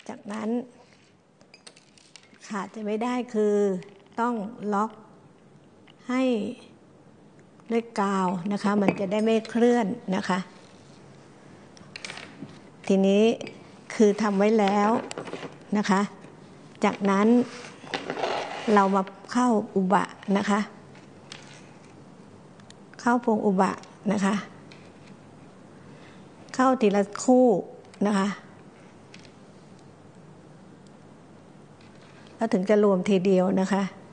จากนั้นขาดจะไม่ได้คือต้องล็อกให้ด้วยกาวนะคะมันจะได้ไม่เคลื่อนนะคะทีนี้คือทำไว้แล้วนะคะจากนั้นเรามาเข้าอุบะนะคะเข้าพวงอุบะนะคะเข้าทีละคู่นะคะแล้วถึงจะรวมทีเดียวนะคะ